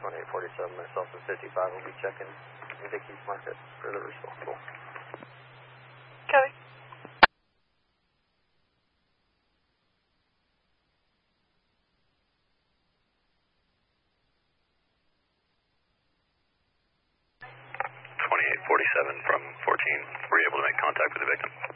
2847, myself and 55 will be checking in Dickey's Market for the responsible. Copy. From 14, were you able to make contact with the victim?